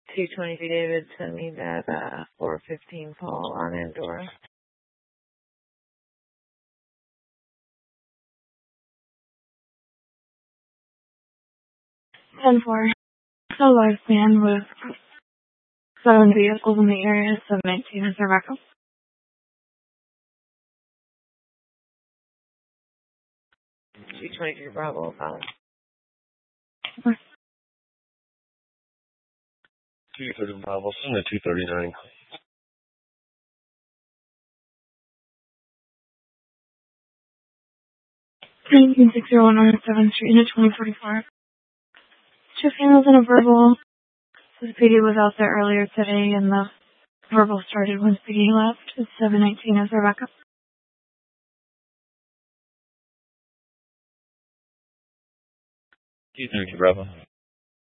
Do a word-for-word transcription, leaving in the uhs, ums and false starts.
two twenty-three David, send me that uh, four fifteen call on Andorra. ten four. So large man with seven vehicles in the area, seven nineteen is their backup. two twenty-three Bravo, found. two thirty Bravo, send to two thirty-nine. nineteen six zero one North seventh Street, unit twenty forty-four. Shift handles in a verbal. The P D was out there earlier today, and the verbal started when P D left. It's seven nineteen as their backup. two thirty Bravo.